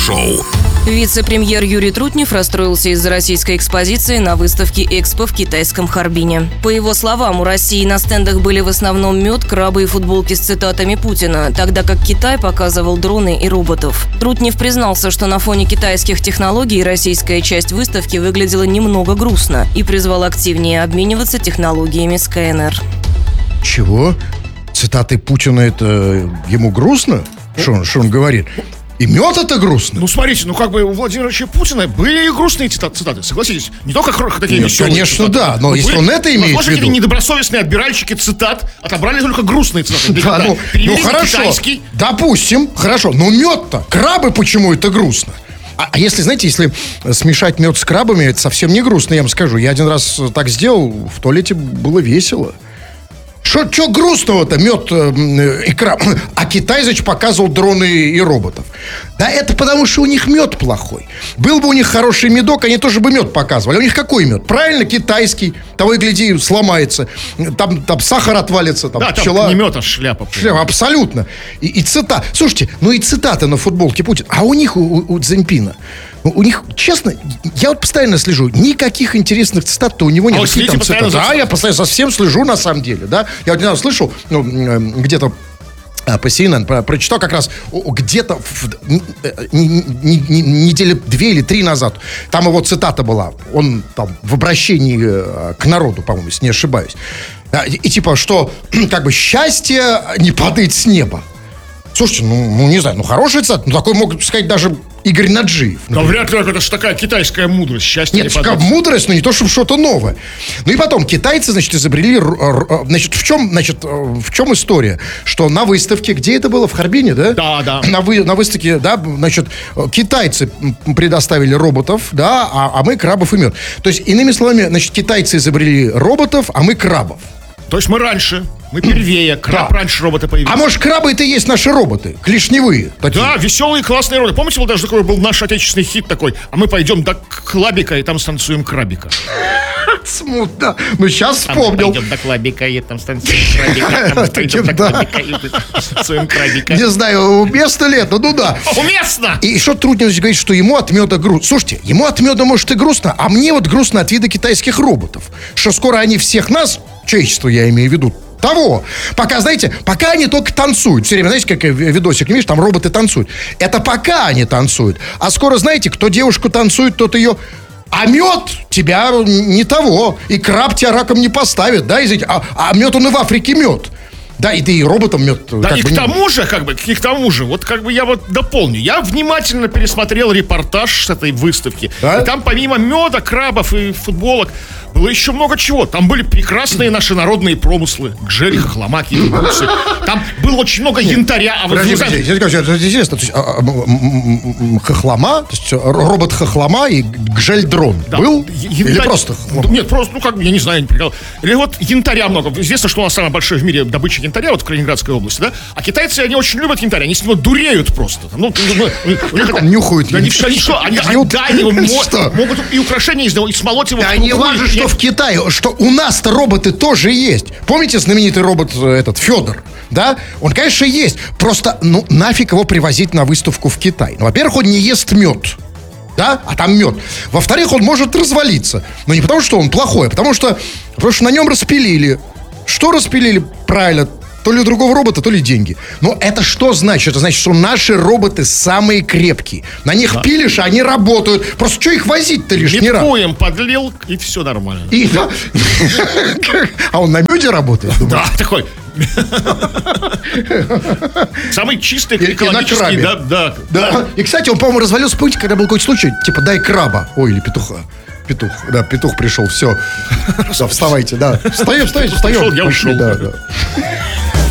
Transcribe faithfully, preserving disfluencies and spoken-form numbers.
Шоу. Вице-премьер Юрий Трутнев расстроился из-за российской экспозиции на выставке «Экспо» в китайском Харбине. По его словам, у России на стендах были в основном мед, крабы и футболки с цитатами Путина, тогда как Китай показывал дроны и роботов. Трутнев признался, что на фоне китайских технологий российская часть выставки выглядела немного грустно и призвал активнее обмениваться технологиями с КНР. Чего? Цитаты Путина — это ему грустно? Что он, что он говорит? И мед это грустно? Ну, смотрите, ну как бы у Владимира Ильича Путина были и грустные цитаты, цитаты, согласитесь? Не только такие Нет, веселые конечно, цитаты. да, но если были, он это имеет в виду... Возможно, какие-то недобросовестные отбиральщики цитат отобрали только грустные цитаты. Да, ну, ну хорошо, китайский. допустим, хорошо, но мед-то, крабы почему это грустно? А, а если, знаете, если смешать мед с крабами, это совсем не грустно, я вам скажу. Я один раз так сделал, в туалете было весело. Что грустного-то, мед э, и краб? А Китай, значит, показывал дроны и роботов. Да это потому, что у них мед плохой. Был бы у них хороший медок, они тоже бы мед показывали. А у них какой мед? Правильно, китайский. Того и гляди, сломается. Там, там сахар отвалится, там да, пчела. Там не мед, а шляпа. Шляпа, абсолютно. И, и цитата. Слушайте, ну и цитаты на футболке Путина. А у них, у, у Цзиньпина, ну, у них, честно, я вот постоянно слежу. Никаких интересных цитат-то у него нет. А вы следите постоянно за... Да, я постоянно за всем слежу, на самом деле, да. Я вот недавно слышал, ну, где-то по си эн эн про, прочитал как раз где-то в, не, не, не, недели две или три назад. Там его цитата была. Он там в обращении к народу, по-моему, если не ошибаюсь. Да, и, и типа, что как бы счастье не падает с неба. Слушайте, ну, ну не знаю, ну хороший цитат. Ну такой мог сказать даже Игорь Наджиев. Да вряд ли, это же такая китайская мудрость. Счастье Нет, не как мудрость, но не то, чтобы что-то новое. Ну и потом, китайцы, значит, изобрели... Значит, в чем, значит, в чем история? Что на выставке, где это было? В Харбине, да? Да, да. На, вы, на выставке, да, значит, китайцы предоставили роботов, да, а, а мы крабов и мед. То есть, иными словами, значит, китайцы изобрели роботов, а мы крабов. То есть мы раньше, мы первее, краб да. раньше роботы появились. А может, крабы это и есть наши роботы, клешневые такие. Да, веселые, классные роботы. Помните, вот даже такой был наш отечественный хит такой, а мы пойдем до Клабика и там станцуем крабика. Смутно. Ну, сейчас вспомнил. Мы пойдем до Клабика и там станцуем крабика. Мы пойдем до Клабика и станцуем крабика. Не знаю, уместно ли это, ну да. Уместно! И что Трутнев говорит, что ему от меда грустно. Слушайте, ему от меда может и грустно, а мне вот грустно от вида китайских роботов. Что скоро они всех нас, человечество я имею в виду, того. Пока, знаете, пока они только танцуют. Все время, знаете, как видосик, видишь, там роботы танцуют. Это пока они танцуют. А скоро, знаете, кто девушку танцует, тот ее... А мед тебя не того. И краб тебя раком не поставит, да, извините. А, а мед, он и в Африке мед. Да, и ты и роботом мед. Да, и к тому же, как бы, и к тому же, вот как бы я вот дополню. Я внимательно пересмотрел репортаж с этой выставки. Да? И там помимо меда, крабов и футболок было еще много чего. Там были прекрасные наши народные промыслы. Гжель, хохлома, кибуцы. Там было очень много янтаря. А Подожди, подожди, это интересно. То есть, хохлома, то есть робот хохлома и гжель-дрон да. был? Янтарь... Или просто хохлома? Нет, просто, ну как, я не знаю, я не прикол. Или вот янтаря много. Известно, что у нас самая большая в мире добыча янтаря, вот в Калининградской области, да? А китайцы, они очень любят янтарь. Они с него дуреют просто. Ну, нюхают. Они что? Они могут и украшения из него, и смолоть его. Да не важно, что в Китае, что у нас-то роботы тоже есть. Помните знаменитый робот этот Федор? Да? Он, конечно, есть. Просто, ну, нафиг его привозить на выставку в Китай. Ну, во-первых, он не ест мед. Да? А там мед. Во-вторых, он может развалиться. Но не потому, что он плохой, а потому что, потому что на нем распилили. Что распилили? Правильно. То ли другого робота, то ли деньги. Но это что значит? Это значит, что наши роботы самые крепкие. На них да. пилишь, а они работают. Просто что их возить-то лишний раз? Биткоин подлил, и все нормально. И, да. А он на меде работает? Да, такой. Самый чистый, экологический. Да, да. да. И, кстати, он, по-моему, развалился, помните, когда был какой-то случай, типа, дай краба. Ой, или петуха. Петух, да, петух пришел, все. Вставайте, да. Встаем, встаем, встаем. Я ушел. Да, да.